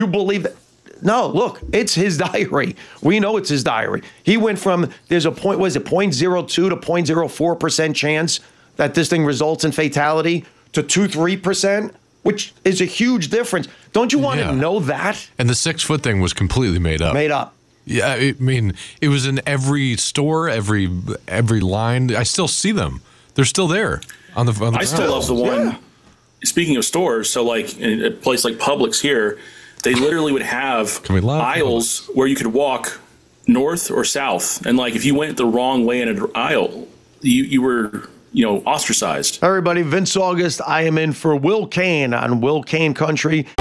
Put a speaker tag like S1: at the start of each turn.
S1: You believe that? No, look, it's his diary. We know it's his diary. He went from, there's a point, was it 0.02 to 0.04% chance that this thing results in fatality to 2-3%, which is a huge difference. Don't you want to know that?
S2: And the 6-foot thing was completely made up.
S1: Made up.
S2: Yeah, I mean, it was in every store, every line. I still see them. They're still there on the
S3: I still love the one. Yeah. Speaking of stores, so like in a place like Publix here, they literally would have aisles where you could walk north or south, and like if you went the wrong way in an aisle, you were ostracized.
S1: Everybody, Vince August. I am in for Will Kane on Will Kane Country.